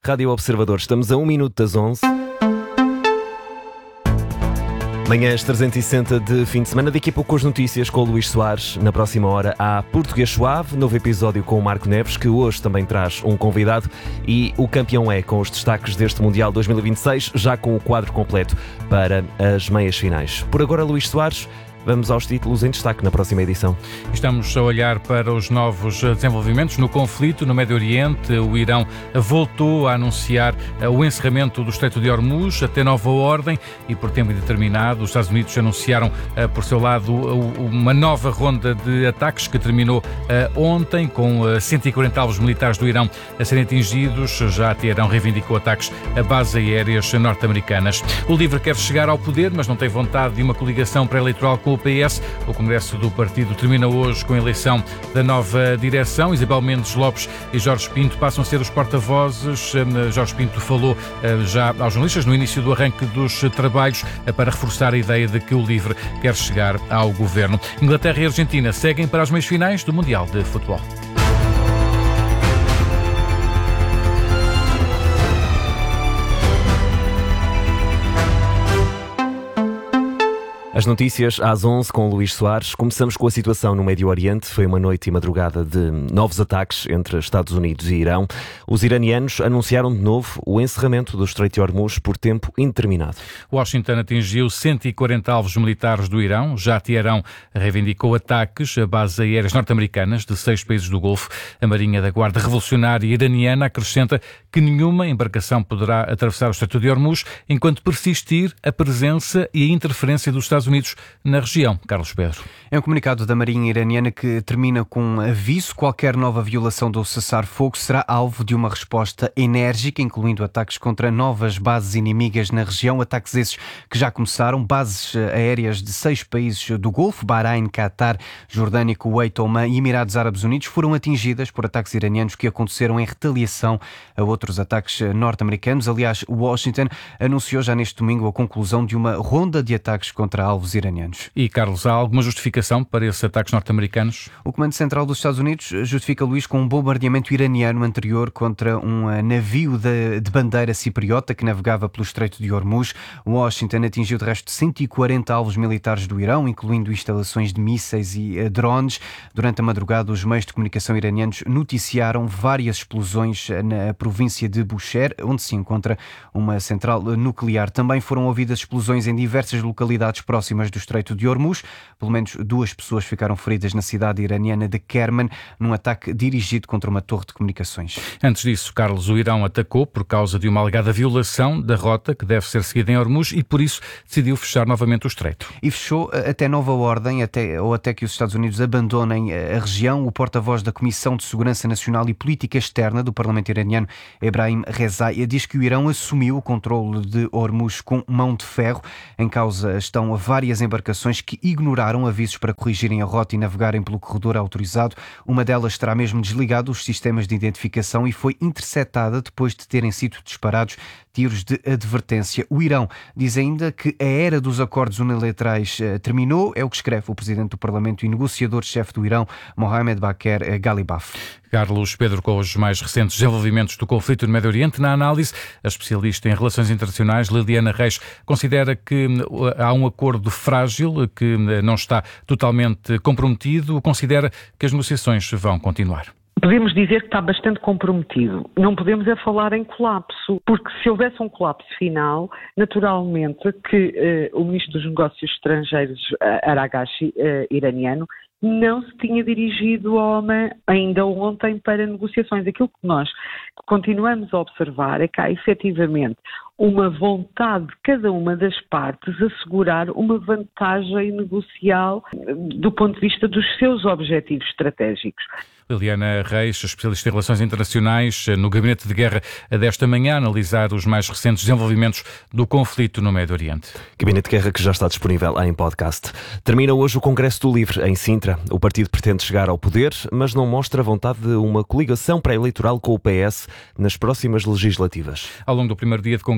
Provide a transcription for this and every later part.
Rádio Observador, estamos a 1 minuto das 11. Manhãs 360 de fim de semana, daqui a pouco as notícias com o Luís Soares. Na próxima hora há Português Suave, novo episódio com o Marco Neves, que hoje também traz um convidado, e o Campeão é com os destaques deste Mundial 2026, já com o quadro completo para as meias finais. Por agora, Luís Soares, vamos aos títulos em destaque na próxima edição. Estamos a olhar para os novos desenvolvimentos no conflito no Médio Oriente. O Irão voltou a anunciar o encerramento do Estreito de Hormuz até nova ordem e por tempo indeterminado. Os Estados Unidos anunciaram, por seu lado, uma nova ronda de ataques que terminou ontem, com 140 alvos militares do Irão a serem atingidos. Já Teherão reivindicou ataques a bases aéreas norte-americanas. O LIVRE quer chegar ao poder, mas não tem vontade de uma coligação pré-eleitoral com o PS. O Congresso do partido termina hoje com a eleição da nova direção. Isabel Mendes Lopes e Jorge Pinto passam a ser os porta-vozes. Jorge Pinto falou já aos jornalistas no início do arranque dos trabalhos para reforçar a ideia de que o LIVRE quer chegar ao governo. Inglaterra e Argentina seguem para as meias finais do Mundial de Futebol. As notícias às 11 com o Luís Soares. Começamos com a situação no Médio Oriente. Foi uma noite e madrugada de novos ataques entre Estados Unidos e Irão. Os iranianos anunciaram de novo o encerramento do Estreito de Hormuz por tempo indeterminado. Washington atingiu 140 alvos militares do Irão. Já Teherão reivindicou ataques a bases aéreas norte-americanas de 6 países do Golfo. A Marinha da Guarda Revolucionária Iraniana acrescenta que nenhuma embarcação poderá atravessar o Estreito de Hormuz enquanto persistir a presença e a interferência dos Estados Unidos na região. Carlos Pedro. É um comunicado da Marinha iraniana que termina com um aviso: qualquer nova violação do cessar-fogo será alvo de uma resposta enérgica, incluindo ataques contra novas bases inimigas na região, ataques esses que já começaram. Bases aéreas de 6 países do Golfo, Bahrein, Qatar, Jordânia, Kuwait, Omã e Emirados Árabes Unidos, foram atingidas por ataques iranianos que aconteceram em retaliação a outros ataques norte-americanos. Aliás, Washington anunciou já neste domingo a conclusão de uma ronda de ataques contra alvos iranianos. E, Carlos, há alguma justificação para esses ataques norte-americanos? O Comando Central dos Estados Unidos justifica, Luís, com um bombardeamento iraniano anterior contra um navio de bandeira cipriota que navegava pelo Estreito de Hormuz. Washington atingiu de resto 140 alvos militares do Irão, incluindo instalações de mísseis e drones. Durante a madrugada, os meios de comunicação iranianos noticiaram várias explosões na província de Bushehr, onde se encontra uma central nuclear. Também foram ouvidas explosões em diversas localidades próximas do Estreito de Hormuz. Pelo menos 2 pessoas ficaram feridas na cidade iraniana de Kerman, num ataque dirigido contra uma torre de comunicações. Antes disso, Carlos, o Irão atacou por causa de uma alegada violação da rota que deve ser seguida em Hormuz e, por isso, decidiu fechar novamente o estreito. E fechou até nova ordem, até que os Estados Unidos abandonem a região. O porta-voz da Comissão de Segurança Nacional e Política Externa do Parlamento iraniano, Ebrahim Rezai, diz que o Irão assumiu o controle de Hormuz com mão de ferro. Em causa estão várias embarcações que ignoraram avisos para corrigirem a rota e navegarem pelo corredor autorizado. Uma delas terá mesmo desligado os sistemas de identificação e foi interceptada depois de terem sido disparados tiros de advertência. O Irão diz ainda que a era dos acordos unilaterais terminou. É o que escreve o presidente do Parlamento e negociador-chefe do Irão, Mohammad Baqir Ghalibaf. Carlos Pedro, com os mais recentes desenvolvimentos do conflito no Médio Oriente, na análise, a especialista em relações internacionais, Liliana Reis, considera que há um acordo frágil, que não está totalmente comprometido, considera que as negociações vão continuar. Podemos dizer que está bastante comprometido. Não podemos é falar em colapso, porque se houvesse um colapso final, naturalmente que o Ministro dos Negócios Estrangeiros, Aragashi, iraniano, não se tinha dirigido ao Oman ainda ontem para negociações. Aquilo que nós continuamos a observar é que há efetivamente uma vontade de cada uma das partes assegurar uma vantagem negocial do ponto de vista dos seus objetivos estratégicos. Liliana Reis, especialista em relações internacionais, no Gabinete de Guerra desta manhã, a analisar os mais recentes desenvolvimentos do conflito no Médio Oriente. Gabinete de Guerra que já está disponível em podcast. Termina hoje o Congresso do LIVRE, em Sintra. O partido pretende chegar ao poder, mas não mostra vontade de uma coligação pré-eleitoral com o PS nas próximas legislativas. Ao longo do primeiro dia de Congresso,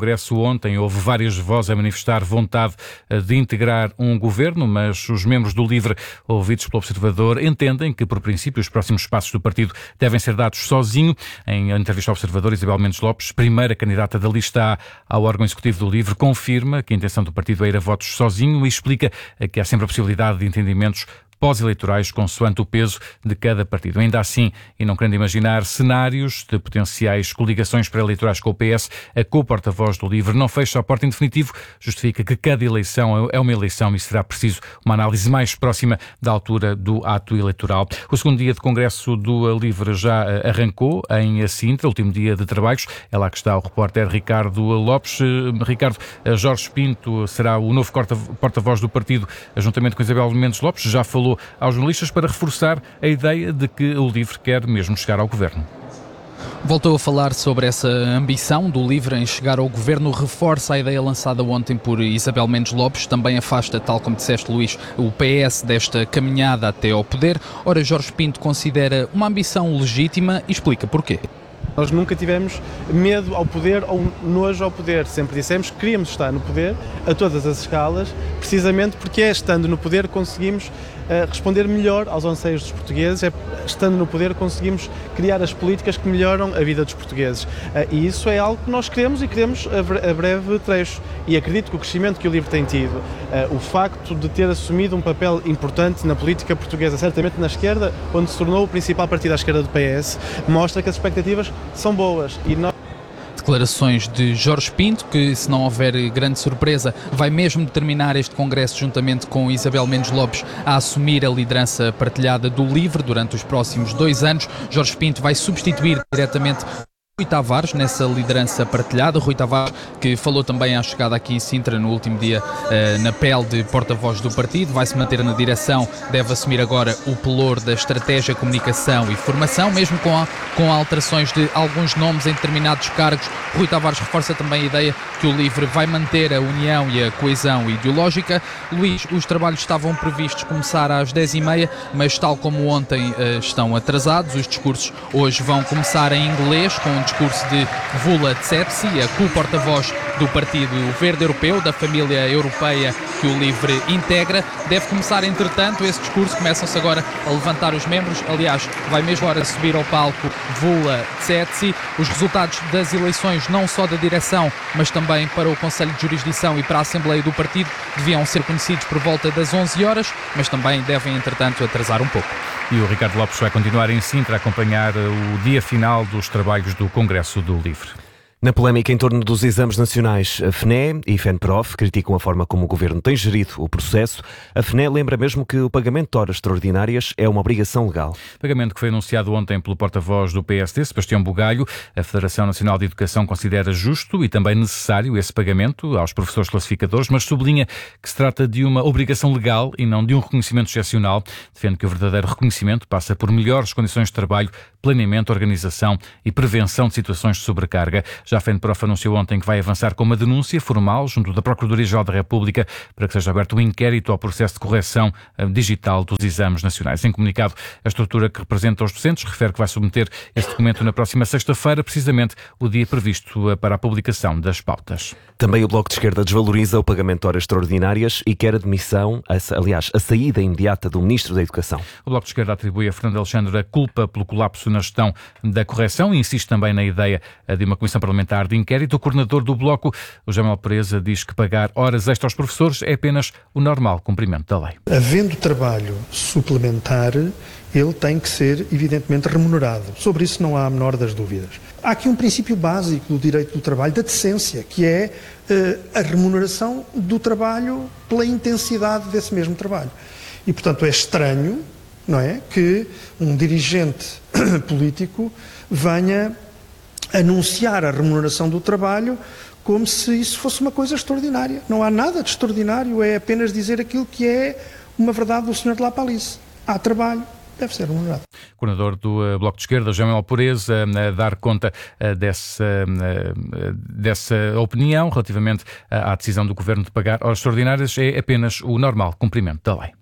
Congresso ontem houve várias vozes a manifestar vontade de integrar um governo, mas os membros do LIVRE, ouvidos pelo Observador, entendem que, por princípio, os próximos passos do partido devem ser dados sozinho. Em entrevista ao Observador, Isabel Mendes Lopes, primeira candidata da lista A ao órgão executivo do LIVRE, confirma que a intenção do partido é ir a votos sozinho e explica que há sempre a possibilidade de entendimentos pós-eleitorais consoante o peso de cada partido. Ainda assim, e não querendo imaginar cenários de potenciais coligações pré-eleitorais com o PS, a co-porta-voz do LIVRE não fecha a porta em definitivo, justifica que cada eleição é uma eleição e será preciso uma análise mais próxima da altura do ato eleitoral. O segundo dia de congresso do LIVRE já arrancou em Sintra, último dia de trabalhos. É lá que está o repórter Ricardo Lopes. Ricardo, Jorge Pinto será o novo porta-voz do partido, juntamente com Isabel Mendes Lopes. Já falou aos jornalistas para reforçar a ideia de que o LIVRE quer mesmo chegar ao governo. Voltou a falar sobre essa ambição do LIVRE em chegar ao governo, reforça a ideia lançada ontem por Isabel Mendes Lopes, também afasta, tal como disseste, Luís, o PS desta caminhada até ao poder. Ora, Jorge Pinto considera uma ambição legítima e explica porquê. Nós nunca tivemos medo ao poder ou nojo ao poder, sempre dissemos que queríamos estar no poder a todas as escalas, precisamente porque estando no poder conseguimos responder melhor aos anseios dos portugueses, estando no poder conseguimos criar as políticas que melhoram a vida dos portugueses. E isso é algo que nós queremos e queremos a breve trecho. E acredito que o crescimento que o LIVRE tem tido, o facto de ter assumido um papel importante na política portuguesa, certamente na esquerda, onde se tornou o principal partido à esquerda do PS, mostra que as expectativas são boas. E nós... Declarações de Jorge Pinto, que, se não houver grande surpresa, vai mesmo terminar este congresso juntamente com Isabel Mendes Lopes a assumir a liderança partilhada do LIVRE durante os próximos 2 anos. Jorge Pinto vai substituir diretamente Rui Tavares nessa liderança partilhada. Rui Tavares, que falou também à chegada aqui em Sintra no último dia na pele de porta-voz do partido, vai se manter na direção, deve assumir agora o pelour da estratégia, comunicação e formação, mesmo com alterações de alguns nomes em determinados cargos. Rui Tavares reforça também a ideia que o LIVRE vai manter a união e a coesão ideológica. Luís, os trabalhos estavam previstos começar às 10h30, mas tal como ontem estão atrasados. Os discursos hoje vão começar em inglês, com um discurso de Vula Tsetsi, a co-porta-voz do Partido Verde Europeu, da família europeia que o LIVRE integra. Deve começar, entretanto, esse discurso. Começam-se agora a levantar os membros. Aliás, vai mesmo agora subir ao palco Vula Tsetsi. Os resultados das eleições, não só da direção, mas também para o Conselho de Jurisdição e para a Assembleia do Partido, deviam ser conhecidos por volta das 11 horas, mas também devem, entretanto, atrasar um pouco. E o Ricardo Lopes vai continuar em Sintra a acompanhar o dia final dos trabalhos do Congresso do LIVRE. Na polémica em torno dos exames nacionais, a FNE e FENPROF criticam a forma como o governo tem gerido o processo. A FNE lembra mesmo que o pagamento de horas extraordinárias é uma obrigação legal. Pagamento que foi anunciado ontem pelo porta-voz do PSD, Sebastião Bugalho. A Federação Nacional de Educação considera justo e também necessário esse pagamento aos professores classificadores, mas sublinha que se trata de uma obrigação legal e não de um reconhecimento excepcional. Defende que o verdadeiro reconhecimento passa por melhores condições de trabalho, planeamento, organização e prevenção de situações de sobrecarga. Já a FENPROF anunciou ontem que vai avançar com uma denúncia formal junto da Procuradoria-Geral da República para que seja aberto um inquérito ao processo de correção digital dos exames nacionais. Em comunicado, a estrutura que representa os docentes refere que vai submeter esse documento na próxima sexta-feira, precisamente o dia previsto para a publicação das pautas. Também o Bloco de Esquerda desvaloriza o pagamento de horas extraordinárias e quer a saída imediata do Ministro da Educação. O Bloco de Esquerda atribui a Fernando Alexandre a culpa pelo colapso na gestão da correção e insiste também na ideia de uma comissão parlamentar de inquérito. O coordenador do Bloco, o Jamal Pereza, diz que pagar horas extras aos professores é apenas o normal cumprimento da lei. Havendo trabalho suplementar, ele tem que ser, evidentemente, remunerado. Sobre isso não há a menor das dúvidas. Há aqui um princípio básico do direito do trabalho, da decência, que é a remuneração do trabalho pela intensidade desse mesmo trabalho. E, portanto, é estranho, não é, que um dirigente político venha anunciar a remuneração do trabalho como se isso fosse uma coisa extraordinária. Não há nada de extraordinário, é apenas dizer aquilo que é uma verdade do Sr. de La Palice. Há trabalho, deve ser remunerado. Coordenador do Bloco de Esquerda, Jamal Pereza, a dar conta dessa opinião relativamente à decisão do Governo de pagar horas extraordinárias. É apenas o normal cumprimento da lei.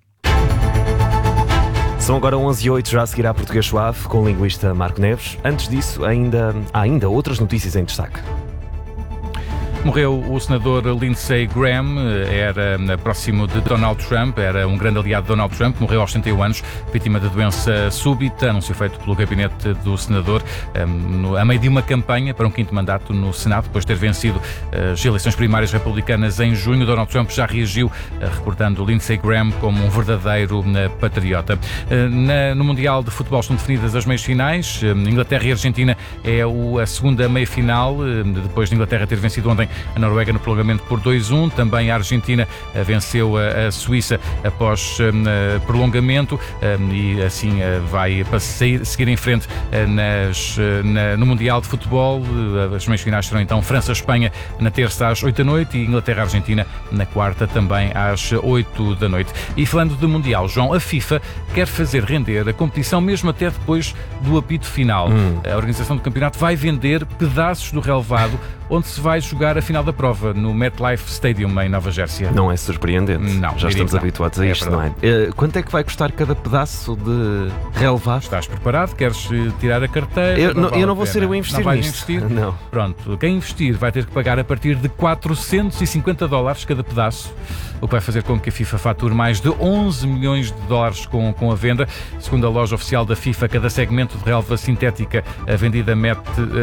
São agora 11h08, já a seguir à Português Suave, com o linguista Marco Neves. Antes disso, há ainda outras notícias em destaque. Morreu o senador Lindsey Graham, era próximo de Donald Trump, era um grande aliado de Donald Trump, morreu aos 71 anos, vítima de doença súbita, anúncio feito pelo gabinete do senador, a meio de uma campanha para um 5º mandato no Senado, depois de ter vencido as eleições primárias republicanas em junho. Donald Trump já reagiu, recordando Lindsey Graham como um verdadeiro patriota. No Mundial de Futebol estão definidas as meias-finais. Inglaterra e Argentina é a segunda meia-final, depois de Inglaterra ter vencido ontem a Noruega no prolongamento por 2-1. Também a Argentina venceu a Suíça após prolongamento e assim vai para seguir em frente no Mundial de Futebol. As meias-finais serão então França-Espanha na terça às 8 da noite e Inglaterra-Argentina na quarta também às 8 da noite. E falando do Mundial, João, a FIFA quer fazer render a competição mesmo até depois do apito final. A organização do campeonato vai vender pedaços do relevado onde se vai jogar a final da prova, no MetLife Stadium, em Nova Jersey. Não é surpreendente? Não. Já estamos habituados a isto, não é? Quanto é que vai custar cada pedaço de relevado? Estás preparado? Queres tirar a carteira? Eu não vou ser eu a investir nisto. Não. Pronto, quem investir vai ter que pagar a partir de $450 cada pedaço, o que vai fazer com que a FIFA fature mais de 11 milhões de dólares com a venda. Segundo a loja oficial da FIFA, cada segmento de relva sintética vendida mede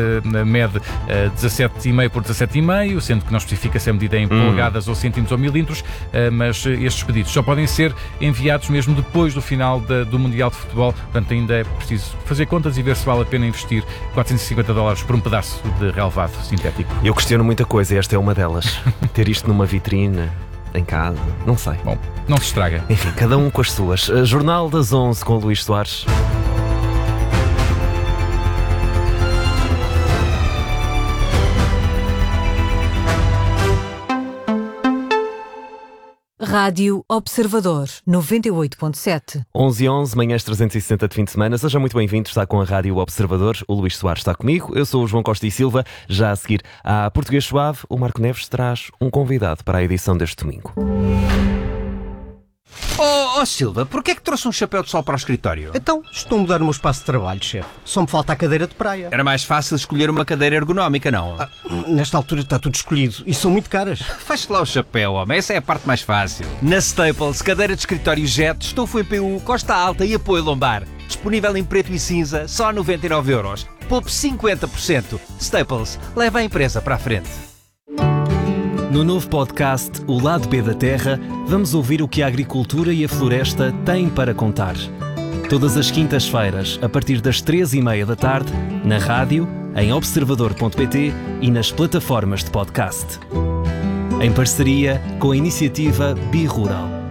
17,5 por 17,5, sendo que não especifica se é medida em polegadas ou centímetros ou milímetros, mas estes pedidos só podem ser enviados mesmo depois do final do Mundial de Futebol. Portanto, ainda é preciso fazer contas e ver se vale a pena investir $450 por um pedaço de relvado sintético. Eu questiono muita coisa e esta é uma delas. Ter isto numa vitrine, em casa, não sei. Bom, não se estraga. Enfim, cada um com as suas. Jornal das 11 com Luís Soares. Rádio Observador 98.7. 11h11, manhãs 360 de fim de semana. Sejam muito bem-vindos. Está com a Rádio Observador. O Luís Soares está comigo. Eu sou o João Costa e Silva. Já a seguir à Português Suave, o Marco Neves traz um convidado para a edição deste domingo. Oh Silva, porquê é que trouxe um chapéu de sol para o escritório? Então, estou a mudar o meu espaço de trabalho, chefe. Só me falta a cadeira de praia. Era mais fácil escolher uma cadeira ergonómica, não? Nesta altura está tudo escolhido e são muito caras. Faz-te lá o chapéu, homem. Essa é a parte mais fácil. Na Staples, cadeira de escritório Jet, estofo em PU, costa alta e apoio lombar. Disponível em preto e cinza, só a €99. Poupe 50%. Staples, leva a empresa para a frente. No novo podcast O Lado B da Terra, vamos ouvir o que a agricultura e a floresta têm para contar. Todas as quintas-feiras, a partir das 3h30 da tarde, na rádio, em observador.pt e nas plataformas de podcast. Em parceria com a iniciativa Bi-Rural.